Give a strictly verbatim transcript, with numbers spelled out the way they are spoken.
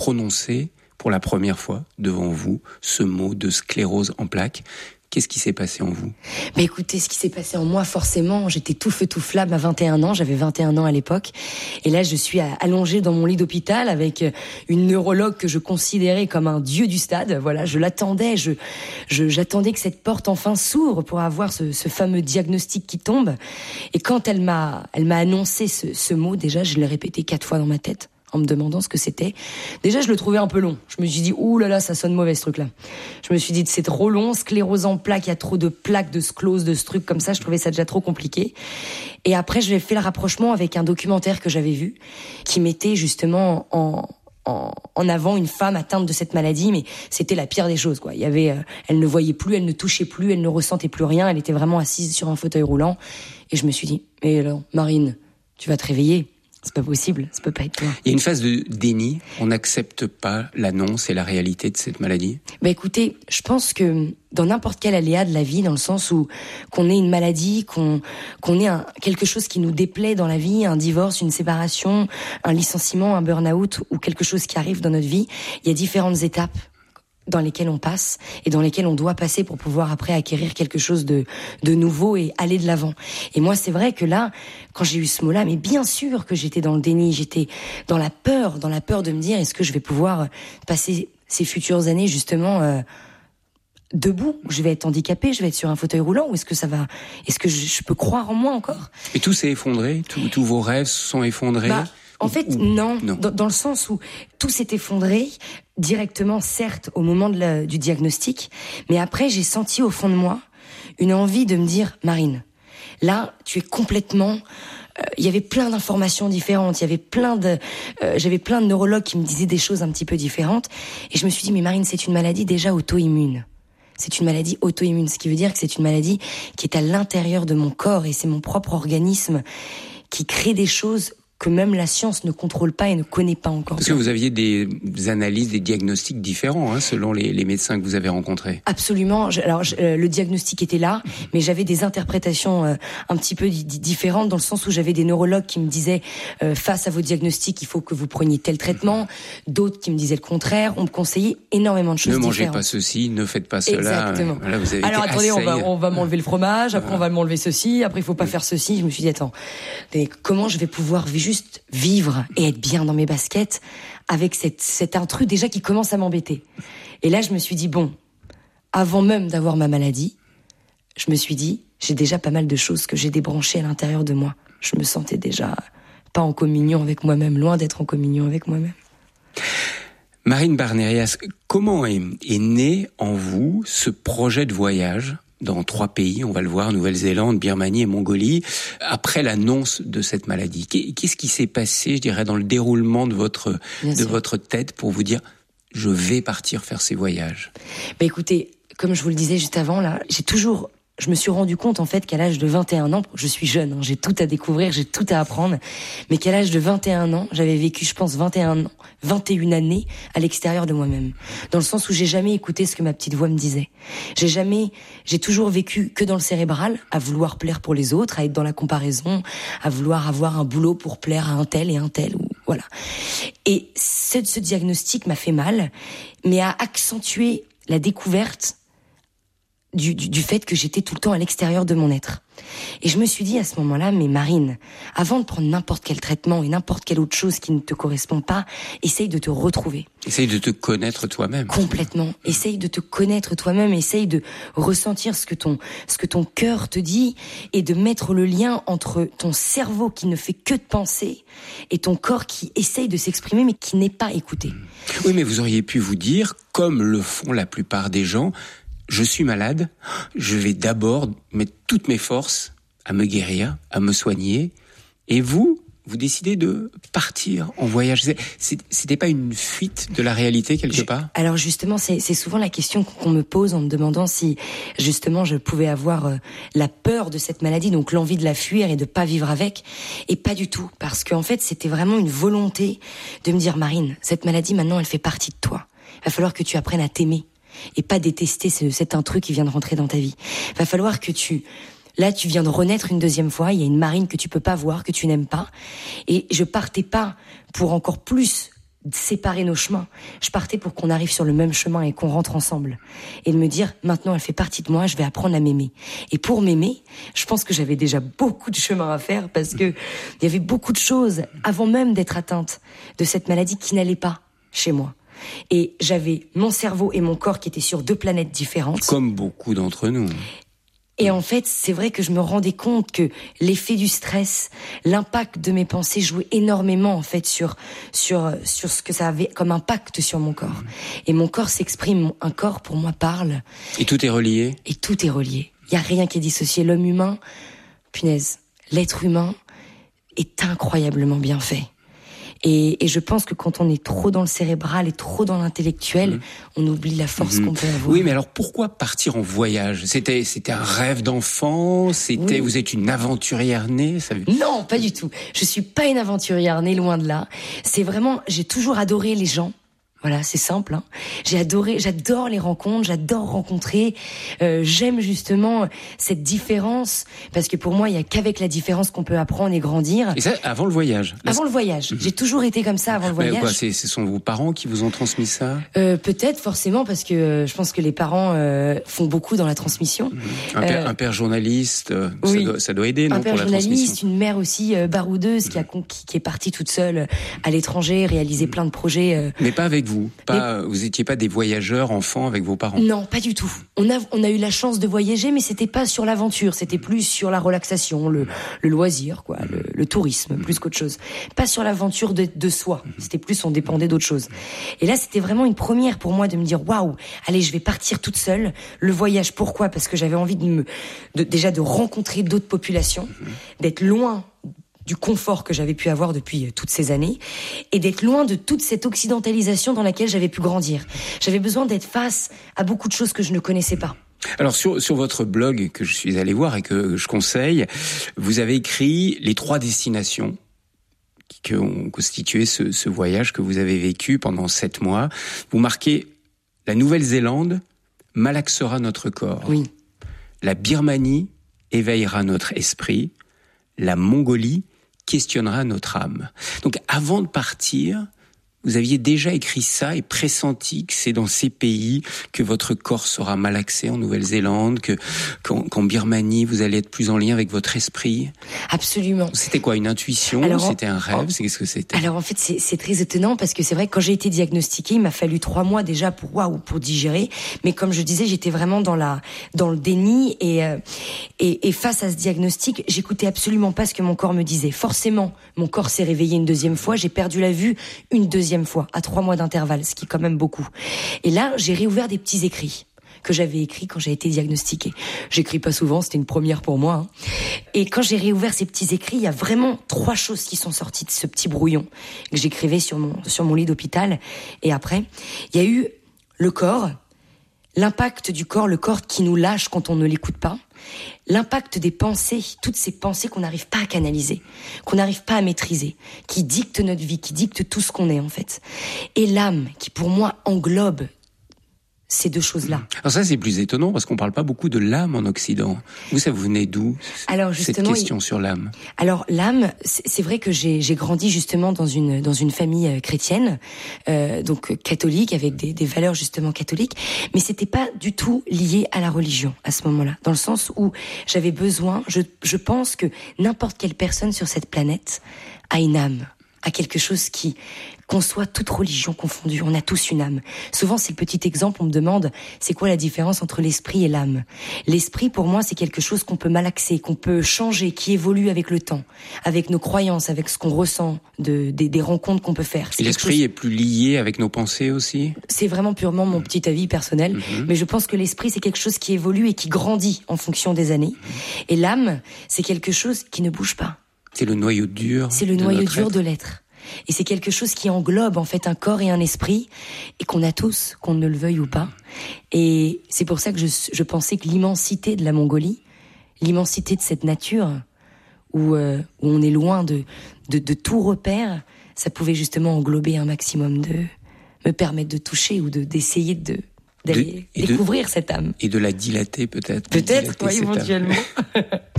prononcer pour la première fois devant vous ce mot de sclérose en plaques. Qu'est-ce qui s'est passé en vous ? Mais écoutez, ce qui s'est passé en moi, forcément, j'étais tout feu tout flamme à vingt et un ans, j'avais vingt et un ans à l'époque, et là je suis allongée dans mon lit d'hôpital avec une neurologue que je considérais comme un dieu du stade. Voilà, je l'attendais, je, je j'attendais que cette porte enfin s'ouvre pour avoir ce, ce fameux diagnostic qui tombe. Et quand elle m'a, elle m'a annoncé ce, ce mot, déjà je l'ai répété quatre fois dans ma tête, en me demandant ce que c'était. Déjà, je le trouvais un peu long. Je me suis dit, ouh là là, ça sonne mauvais ce truc-là. Je me suis dit, c'est trop long, sclérose en plaques, il y a trop de plaques, de sclose, de ce truc comme ça. Je trouvais ça déjà trop compliqué. Et après, j'ai fait le rapprochement avec un documentaire que j'avais vu, qui mettait justement en, en, en avant une femme atteinte de cette maladie, mais c'était la pire des choses, quoi. Il y avait, euh, elle ne voyait plus, elle ne touchait plus, elle ne ressentait plus rien. Elle était vraiment assise sur un fauteuil roulant. Et je me suis dit, mais alors, Marine, tu vas te réveiller. C'est pas possible, ça peut pas être toi. Il y a une phase de déni, on n'accepte pas l'annonce et la réalité de cette maladie. Bah écoutez, je pense que dans n'importe quel aléa de la vie, dans le sens où qu'on ait une maladie, qu'on qu'on ait un, quelque chose qui nous déplaît dans la vie, un divorce, une séparation, un licenciement, un burn-out ou quelque chose qui arrive dans notre vie, il y a différentes étapes dans lesquelles on passe et dans lesquelles on doit passer pour pouvoir après acquérir quelque chose de, de nouveau et aller de l'avant. Et moi, c'est vrai que là, quand j'ai eu ce mot-là, mais bien sûr que j'étais dans le déni, j'étais dans la peur, dans la peur de me dire, est-ce que je vais pouvoir passer ces futures années justement euh, debout, où je vais être handicapée, je vais être sur un fauteuil roulant, ou est-ce que ça va, est-ce que je, je peux croire en moi encore ? Et tout s'est effondré, tout, tous vos rêves se sont effondrés. Bah, En fait, non, non. Dans, dans le sens où tout s'est effondré directement, certes, au moment de la, du diagnostic, mais après, j'ai senti au fond de moi une envie de me dire, Marine, là, tu es complètement... Il euh, y avait plein d'informations différentes, il y avait plein de... Euh, j'avais plein de neurologues qui me disaient des choses un petit peu différentes, et je me suis dit, mais Marine, c'est une maladie déjà auto-immune. C'est une maladie auto-immune, ce qui veut dire que c'est une maladie qui est à l'intérieur de mon corps, et c'est mon propre organisme qui crée des choses que même la science ne contrôle pas et ne connaît pas encore. Parce que vous aviez des analyses, des diagnostics différents, hein, selon les, les médecins que vous avez rencontrés. Absolument. Je, alors, je, euh, le diagnostic était là, mais j'avais des interprétations euh, un petit peu di- différentes, dans le sens où j'avais des neurologues qui me disaient euh, face à vos diagnostics, il faut que vous preniez tel traitement. D'autres qui me disaient le contraire. On me conseillait énormément de choses différentes. Ne mangez pas ceci, ne faites pas cela. Exactement. Voilà, vous avez alors été attendez, assailli. on va, on va m'enlever le fromage, après voilà. on va m'enlever ceci, après il faut pas faire ceci. Je me suis dit, attends, mais comment je vais pouvoir juste vivre et être bien dans mes baskets avec cette, cet intrus déjà qui commence à m'embêter. Et là, je me suis dit, bon, avant même d'avoir ma maladie, je me suis dit, j'ai déjà pas mal de choses que j'ai débranchées à l'intérieur de moi. Je me sentais déjà pas en communion avec moi-même, loin d'être en communion avec moi-même. Marine Barnerias, comment est, est né en vous ce projet de voyage dans trois pays, on va le voir, Nouvelle-Zélande, Birmanie et Mongolie, après l'annonce de cette maladie? Qu'est-ce qui s'est passé, je dirais, dans le déroulement de votre, de votre tête pour vous dire « je vais partir faire ces voyages » ? Bah écoutez, comme je vous le disais juste avant, là, j'ai toujours... Je me suis rendu compte, en fait, qu'à l'âge de vingt et un ans, je suis jeune, hein, j'ai tout à découvrir, j'ai tout à apprendre, mais qu'à l'âge de vingt et un ans, j'avais vécu, je pense, vingt et un ans, vingt et une années à l'extérieur de moi-même. Dans le sens où j'ai jamais écouté ce que ma petite voix me disait. J'ai jamais, j'ai toujours vécu que dans le cérébral, à vouloir plaire pour les autres, à être dans la comparaison, à vouloir avoir un boulot pour plaire à un tel et un tel, ou voilà. Et ce, ce diagnostic m'a fait mal, mais a accentué la découverte Du, du, du fait que j'étais tout le temps à l'extérieur de mon être. Et je me suis dit à ce moment-là, mais Marine, avant de prendre n'importe quel traitement et n'importe quelle autre chose qui ne te correspond pas, essaye de te retrouver. Essaye de te connaître toi-même. Complètement. Essaye de te connaître toi-même, essaye de ressentir ce que ton, ce que ton cœur te dit et de mettre le lien entre ton cerveau qui ne fait que de penser et ton corps qui essaye de s'exprimer mais qui n'est pas écouté. Oui, mais vous auriez pu vous dire, comme le font la plupart des gens, je suis malade, je vais d'abord mettre toutes mes forces à me guérir, à me soigner. Et vous, vous décidez de partir en voyage. C'était pas une fuite de la réalité quelque part ? Alors justement, c'est, c'est souvent la question qu'on me pose en me demandant si justement je pouvais avoir euh, la peur de cette maladie, donc l'envie de la fuir et de pas vivre avec. Et pas du tout, parce qu'en fait c'était vraiment une volonté de me dire, Marine, cette maladie maintenant elle fait partie de toi. Il va falloir que tu apprennes à t'aimer. Et pas détester ce, cet intrus qui vient de rentrer dans ta vie. Va falloir que tu... Là, tu viens de renaître une deuxième fois, il y a une Marine que tu peux pas voir, que tu n'aimes pas. Et je partais pas pour encore plus séparer nos chemins. Je partais pour qu'on arrive sur le même chemin et qu'on rentre ensemble. Et de me dire, maintenant, elle fait partie de moi, je vais apprendre à m'aimer. Et pour m'aimer, je pense que j'avais déjà beaucoup de chemin à faire parce que il y avait beaucoup de choses avant même d'être atteinte de cette maladie qui n'allait pas chez moi. Et j'avais mon cerveau et mon corps qui étaient sur deux planètes différentes. Comme beaucoup d'entre nous. Et en fait, c'est vrai que je me rendais compte que l'effet du stress, l'impact de mes pensées jouait énormément en fait sur sur sur ce que ça avait comme impact sur mon corps. Et mon corps s'exprime, un corps pour moi parle. Et tout est relié. Et tout est relié. Il y a rien qui est dissocié. L'homme humain, punaise, l'être humain est incroyablement bien fait. Et, et je pense que quand on est trop dans le cérébral et trop dans l'intellectuel, mmh. on oublie la force mmh. qu'on peut avoir. Oui, mais alors pourquoi partir en voyage ? C'était, c'était un rêve d'enfant ? C'était, oui. Vous êtes une aventurière née ? Ça... Non, pas du tout. Je suis pas une aventurière née, loin de là. C'est vraiment, j'ai toujours adoré les gens. Voilà, c'est simple. Hein. J'ai adoré, j'adore les rencontres, j'adore rencontrer. Euh, j'aime justement cette différence parce que pour moi, il y a qu'avec la différence qu'on peut apprendre et grandir. Et ça, avant le voyage. Là, avant le voyage. Mmh. J'ai toujours été comme ça avant le voyage. Mais quoi, c'est, ce sont vos parents qui vous ont transmis ça ? euh, Peut-être, forcément, parce que euh, je pense que les parents euh, font beaucoup dans la transmission. Mmh. Un, père, euh, un père journaliste, euh, oui. ça, doit, ça doit aider, non, un père pour la journaliste, une mère aussi euh, baroudeuse mmh. qui, a, qui, qui est partie toute seule à l'étranger, réaliser mmh. plein de projets. Euh, Mais pas avec vous. Pas, vous étiez pas des voyageurs enfants avec vos parents? Non, pas du tout. On a, on a eu la chance de voyager, mais c'était pas sur l'aventure, c'était plus sur la relaxation, le, le loisir, quoi, le, le tourisme, plus qu'autre chose. Pas sur l'aventure de, de soi. C'était plus, on dépendait d'autre chose. Et là, c'était vraiment une première pour moi de me dire, waouh, allez, je vais partir toute seule. Le voyage, pourquoi? Parce que j'avais envie de me, de, déjà de rencontrer d'autres populations, d'être loin du confort que j'avais pu avoir depuis toutes ces années et d'être loin de toute cette occidentalisation dans laquelle j'avais pu grandir. J'avais besoin d'être face à beaucoup de choses que je ne connaissais pas. Alors sur sur votre blog que je suis allé voir et que je conseille, vous avez écrit les trois destinations qui ont constitué ce, ce voyage que vous avez vécu pendant sept mois. Vous marquez la Nouvelle-Zélande malaxera notre corps. Oui. La Birmanie éveillera notre esprit. La Mongolie questionnera notre âme. Donc, avant de partir, vous aviez déjà écrit ça et pressenti que c'est dans ces pays que votre corps sera malaxé, en Nouvelle-Zélande, que qu'en, qu'en Birmanie, vous allez être plus en lien avec votre esprit. Absolument. C'était quoi, une intuition? Alors, c'était un rêve? C'est, qu'est-ce que c'était? Alors, en fait, c'est, c'est très étonnant parce que c'est vrai que quand j'ai été diagnostiquée, il m'a fallu trois mois déjà pour, waouh, pour digérer. Mais comme je disais, j'étais vraiment dans la, dans le déni et, euh, et, et face à ce diagnostic, j'écoutais absolument pas ce que mon corps me disait. Forcément, mon corps s'est réveillé une deuxième fois, j'ai perdu la vue une deuxième fois, à trois mois d'intervalle, ce qui est quand même beaucoup. Et là, j'ai réouvert des petits écrits que j'avais écrits quand j'ai été diagnostiquée. J'écris pas souvent, c'était une première pour moi. Hein. Et quand j'ai réouvert ces petits écrits, il y a vraiment trois choses qui sont sorties de ce petit brouillon que j'écrivais sur mon, sur mon lit d'hôpital. Et après, il y a eu le corps, l'impact du corps, le corps qui nous lâche quand on ne l'écoute pas, l'impact des pensées, toutes ces pensées qu'on n'arrive pas à canaliser, qu'on n'arrive pas à maîtriser, qui dictent notre vie, qui dictent tout ce qu'on est en fait. Et l'âme, qui pour moi englobe ces deux choses-là. Alors ça, c'est plus étonnant parce qu'on parle pas beaucoup de l'âme en Occident. Vous, ça vous venait d'où, alors, cette question il... sur l'âme? Alors l'âme, c'est, c'est vrai que j'ai, j'ai grandi justement dans une dans une famille euh, chrétienne, euh, donc catholique, avec des, des valeurs justement catholiques, mais c'était pas du tout lié à la religion à ce moment-là, dans le sens où j'avais besoin, je je pense que n'importe quelle personne sur cette planète a une âme, a quelque chose qui conçoit toute religion confondue. On a tous une âme. Souvent, c'est le petit exemple, on me demande, c'est quoi la différence entre l'esprit et l'âme? L'esprit, pour moi, c'est quelque chose qu'on peut malaxer, qu'on peut changer, qui évolue avec le temps, avec nos croyances, avec ce qu'on ressent, de, des, des rencontres qu'on peut faire. C'est et l'esprit chose... est plus lié avec nos pensées aussi? C'est vraiment purement mon petit avis personnel, mm-hmm. mais je pense que l'esprit, c'est quelque chose qui évolue et qui grandit en fonction des années. Mm-hmm. Et l'âme, c'est quelque chose qui ne bouge pas. C'est le noyau dur. C'est le noyau dur être. de l'être. Et c'est quelque chose qui englobe en fait un corps et un esprit et qu'on a tous, qu'on ne le veuille ou pas. Et c'est pour ça que je, je pensais que l'immensité de la Mongolie, l'immensité de cette nature où, euh, où on est loin de, de, de tout repère, ça pouvait justement englober un maximum de, me permettre de toucher ou de, d'essayer de, d'aller de, découvrir de, cette âme. Et de la dilater peut-être. Peut-être, oui, éventuellement.